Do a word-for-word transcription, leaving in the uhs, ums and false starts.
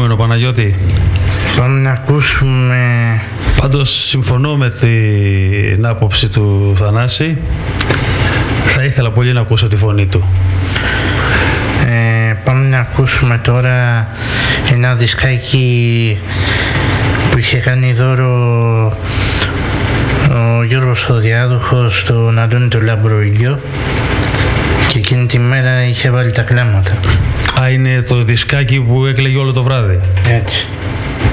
επόμενο, Παναγιώτη? Πάμε να ακούσουμε... Πάντως συμφωνώ με την άποψη του Θανάση. Θα ήθελα πολύ να ακούσω τη φωνή του. Ε, πάμε να ακούσουμε τώρα ένα δισκάκι που είχε κάνει δώρο ο Γιώργος ο Διάδοχος στον Αντώνη το Λαμπροήλιο και εκείνη τη μέρα είχε βάλει τα κλάματα. Α, είναι το δισκάκι που έκλαιγε όλο το βράδυ. Έτσι.